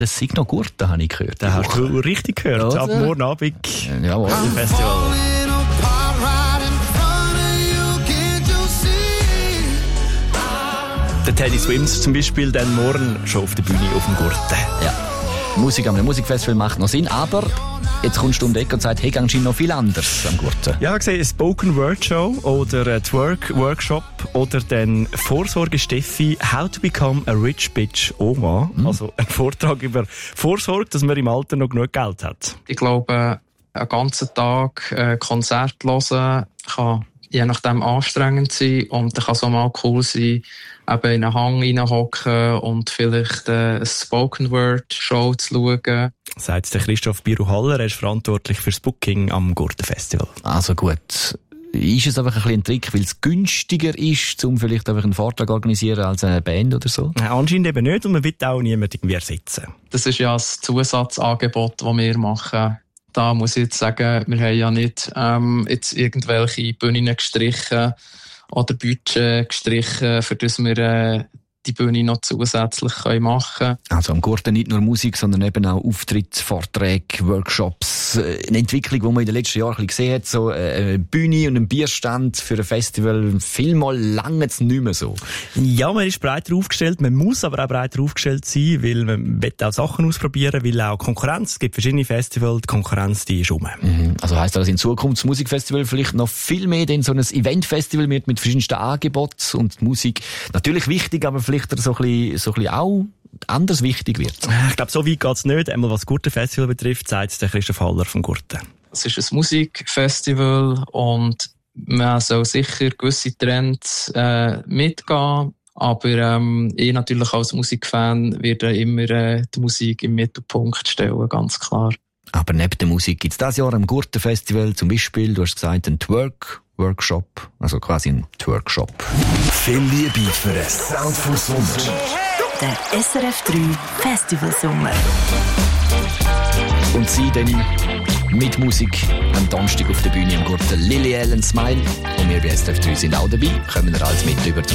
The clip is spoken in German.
Das sei noch gut, da habe ich gehört. Da hast du richtig gehört. Also, ab morgen Abend. Jawohl. Festival. Der Teddy Swims zum Beispiel dann morgen schon auf der Bühne auf dem Gurten. Ja. Musik am Musikfestival macht noch Sinn, aber jetzt kommst du um die Ecke und sagst, hey, gehst du noch viel anders am Gurten? Ja, ich sehe eine Spoken Word Show oder ein Twerk Workshop oder dann Vorsorge Steffi, How to Become a Rich Bitch Oma. Also ein Vortrag über Vorsorge, dass man im Alter noch genug Geld hat. Ich glaube, einen ganzen Tag Konzert hören kann je nachdem anstrengend sein und dann kann es auch mal cool sein, eben in einen Hang reinhocken und vielleicht eine Spoken-Word-Show zu schauen. Sagt der Christoph Biru-Haller, er ist verantwortlich fürs Booking am Gurten-Festival. Also gut. Ist es einfach ein bisschen ein Trick, weil es günstiger ist, um vielleicht einfach einen Vortrag zu organisieren als eine Band oder so? Anscheinend eben nicht und man will auch niemanden irgendwie ersetzen. Das ist ja das Zusatzangebot, das wir machen. Da muss ich jetzt sagen, wir haben ja nicht jetzt irgendwelche Bühnen gestrichen oder Budget gestrichen, für das wir die Bühne noch zusätzlich machen können. Also am Gurten nicht nur Musik, sondern eben auch Auftritte, Vorträge, Workshops. Eine Entwicklung, die man in den letzten Jahren ein bisschen gesehen hat, so eine Bühne und ein Bierstand für ein Festival, vielmal lange jetzt nicht mehr so. Ja, man ist breiter aufgestellt, man muss aber auch breiter aufgestellt sein, weil man will auch Sachen ausprobieren, weil auch Konkurrenz, es gibt verschiedene Festivals, die Konkurrenz, die ist rum. Also heisst das in Zukunft das Musikfestival vielleicht noch viel mehr denn so ein Eventfestival mit verschiedensten Angeboten und Musik natürlich wichtig, aber vielleicht so ein bisschen auch anders wichtig wird. Ich glaube, so weit geht's nicht. Einmal was das Gurten-Festival betrifft, sagt der Christoph Haller vom Gurten. Es ist ein Musikfestival und man soll sicher gewisse Trends mitgehen. Aber ich natürlich als Musikfan werde immer die Musik im Mittelpunkt stellen, ganz klar. Aber neben der Musik gibt es dieses Jahr am Gurten-Festival zum Beispiel, du hast gesagt, einen Twerk-Workshop, also quasi ein Twerkshop. Viel Liebe für den Sound vom Sommer. Der SRF 3 Festival Sommer. Und sie dann mit Musik am Donnerstag auf der Bühne am Gurten Lily Allen Smile. Und wir bei SRF 3 sind auch dabei, kommen wir alles mit über